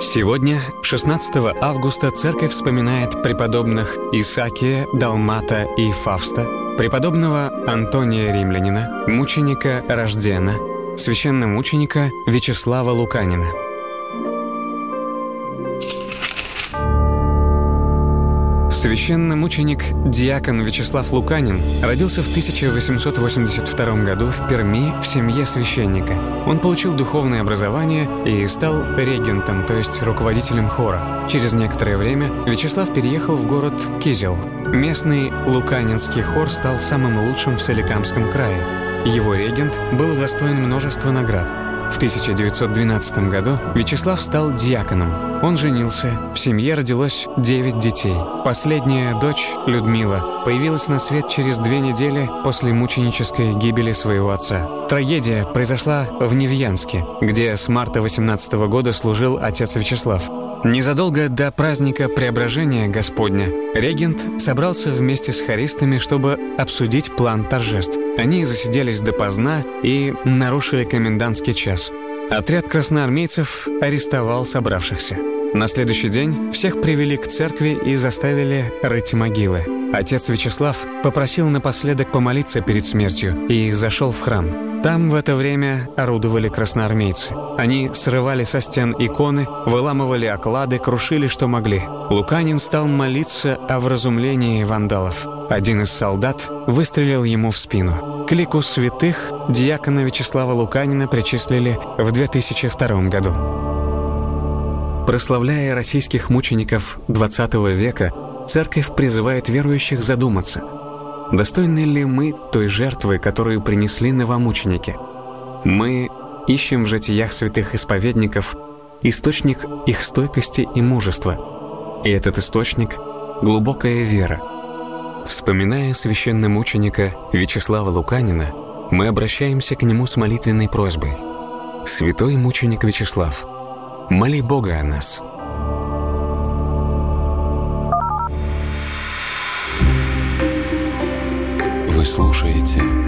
Сегодня, 16 августа, церковь вспоминает преподобных Исаакия, Далмата и Фавста, преподобного Антония Римлянина, мученика Рождена, священномученика Вячеслава Луканина. Священномученик диакон Вячеслав Луканин родился в 1882 году в Перми в семье священника. Он получил духовное образование и стал регентом, то есть руководителем хора. Через некоторое время Вячеслав переехал в город Кизел. Местный Луканинский хор стал самым лучшим в Соликамском крае. Его регент был удостоен множества наград. В 1912 году Вячеслав стал диаконом. Он женился, в семье родилось 9 детей. Последняя дочь, Людмила, появилась на свет через 2 недели после мученической гибели своего отца. Трагедия произошла в Невьянске, где с марта 18 года служил отец Вячеслав. Незадолго до праздника Преображения Господня регент собрался вместе с хористами, чтобы обсудить план торжеств. Они засиделись допоздна и нарушили комендантский час. Отряд красноармейцев арестовал собравшихся. На следующий день всех привели к церкви и заставили рыть могилы. Отец Вячеслав попросил напоследок помолиться перед смертью и зашел в храм. Там в это время орудовали красноармейцы. Они срывали со стен иконы, выламывали оклады, крушили, что могли. Луканин стал молиться о вразумлении вандалов. Один из солдат выстрелил ему в спину. К лику святых диакона Вячеслава Луканина причислили в 2002 году. Прославляя российских мучеников XX века, церковь призывает верующих задуматься, достойны ли мы той жертвы, которую принесли новомученики. Мы ищем в житиях святых исповедников источник их стойкости и мужества. И этот источник — глубокая вера. Вспоминая священномученика Вячеслава Луканина, мы обращаемся к нему с молитвенной просьбой. Святой мученик Вячеслав, моли Бога о нас. Вы слушаете